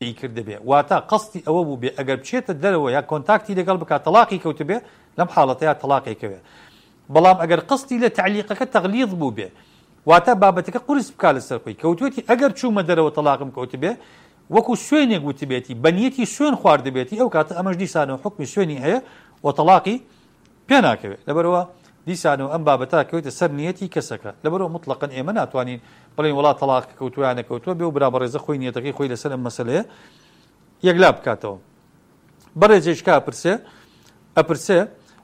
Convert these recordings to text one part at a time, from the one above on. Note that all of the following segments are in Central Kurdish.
قستی کرد بێ واتە قستی ئەوە بوو بێ ئەگەر بچێتە دەرەوە یا کۆنتاکتی لەگەڵ بکات تەلاقی کەوت بێ لەم حاڵەتەیە تەلاقێکەوێ بەڵام ئەگەر قستی لە تعلیقەکە تەغلیظ بوو بێ واتە بابەتەکە قورس بکات لەسەر خۆی کەوتوێتی ئەگەر چوومە دەرەوە تەلاقم کەوت بێ وەکو سوێنێک وتبێتی بەنیەتی سوێن خواردبێتی ئەو کاتە ئەمەش دیسانەوە حکمی سوێنی هەیە و تەلاقی پێ ناکەوێت لەبەرەوە دیسانەوە ئەم بابەتا کەوتە سەر نیەتی کەسەکە لەبەرەوە مطلقاً ئێمە ناتوانین بڵێن وڵات تەلاق کەوتویان نەکەوتووە بێ و برابەڕێزە خۆی نیەتەکەی خۆی لەسەر ئەم مەسەلەیە یەکلا بکاتەوە بەڕێزێشکا ئەپرسێ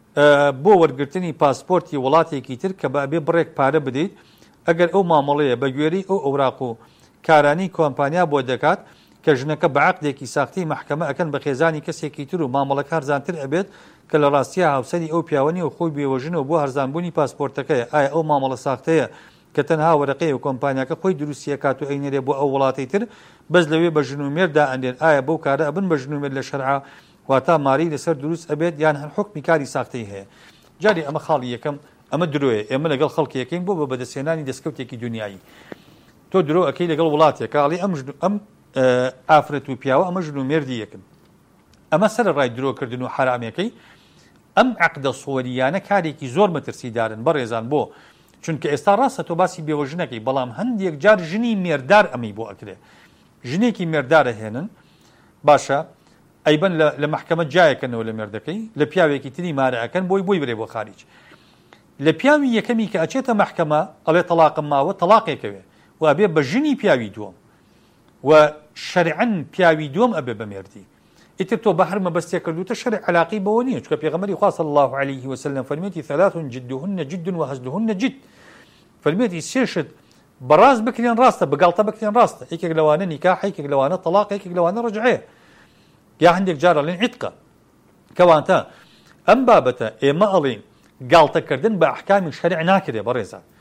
بۆ وەرگرتنی پاسپۆرتی وڵاتێکی تر کە بەبێ بڕێک پارە بدەیت ئەگەر ئەو مامەڵەیە بە گوێرەی ئەو ئەوراق و کارانی کۆمپانیا بۆ دەکات کە ژنەکە بە عەقدێکی ساختی مەحکەمە ئەکەن بە خێزانی کەسێکی تر و مامەڵەکە هەرزانتر ئەبێت کە لە ڕاستیە هاوسەری ئەو پیاوەنی و خۆی بێوەژنەوە بۆ هەرزانبوونی پاسپۆرتەکەیە ئایا ئەو مامەڵە ساختەیە کە تەنها وەرەقەیە و کۆمپانیاکە خۆی دروستیە کات و ئەینێرێ بۆ ئەو وڵاتی تر بەس لەوێ بە ژنومێردا ئەندێن ئایا بەو کارە ئەبن بە ژنومێر لە شەرعا واتە ماری لەسەر دروست ئەبێت یان هەر حکمی کاری ساختەی هەیە جاری ئەمە خاڵی یەکەم ئەمە درۆیە ئێمە لەگەڵ خەڵکی یەکەین بۆ بە بەدەستێنانی دەستکەوتێکی دنیایی تۆ درۆ ئەەکەی لەگەڵ وڵاتێک کاڵی ئەم ئافرەت و پیاوە ئەمە ژنومێردی یەکن ئەمە سەرڕای درۆکردن و حرامەکەی ئەم عەقدە سووەریانە کارێکی زۆر مەترسیدارن بەڕێزان بۆ چونکە ئێستا ڕاستە تۆ باسی بێوەژنەکەی بەڵام هەندێک جار ژنی مێردار ئەمەی بۆ ئەکرێ ژنێکی مێردارە هێنن باشە ئەیبەن لە مەحکەمە جایەکەنەوە لە مێردەکەی لە پیاوێکی تری مارەکەن بۆی برێ بۆ خارج لە پیاوی یەکەمی کە ئەچێتە مەحکەمە ئەڵێ تەلاقم ماوە تەلاقێکەوێ و ئەبێ بە ژنی پیاوی دووەم و شەرعەن پیاوی دووەم ئەبێ بە مێردی ئیتر تۆ بە هەر مەبەستێ کردوتە شەرع عەلاقی بەوە نییە چونکە پێغەمبەری خوا صلی الله عليه وسلم فەرمێتی ثلاث جدهن جد وهزلهن جد فەرمێتی سێ شت بەڕاست بکرێن ڕاستە بەگاڵتە بکرێن ڕاستە یەکێک لەوانە نیکاح یەکێک لەوانە تەلاق یەکێک لەوانە ڕەجعەیە یا هەندێک جار ئەڵێن عیتقە کەواتە ئەم بابەتە ئێمە ئەڵێن گاڵتەکردن بە ئەحکامی شەرع ناکرێ بەڕێزان